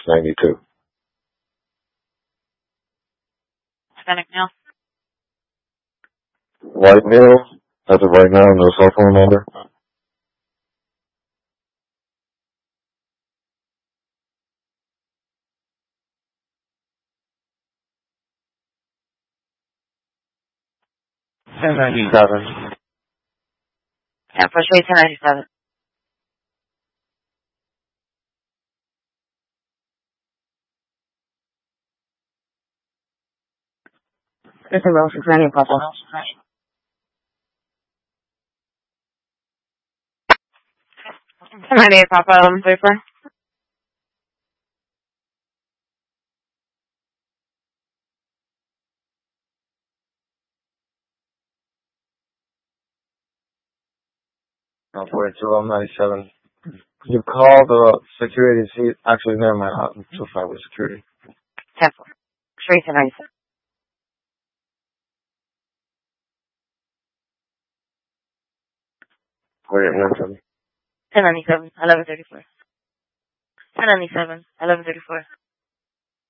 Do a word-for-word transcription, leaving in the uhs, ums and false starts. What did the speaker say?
ninety-two. Hispanic male. White male, as of right now, no cell phone number. ten ninety-seven. Yeah, push rate ten ninety-seven. It's a roll, six ninety-eight, Papa. ten ninety-eight, Papa, eleven thirty-four. one forty-two, I'm ninety-seven. You called the security seat. Actually, never mind. I'm too far with security. ten four. Push rate ten ninety-seven. Wait, ninety-seven. ten ninety-seven, eleven thirty-four. ten ninety-seven, eleven thirty-four.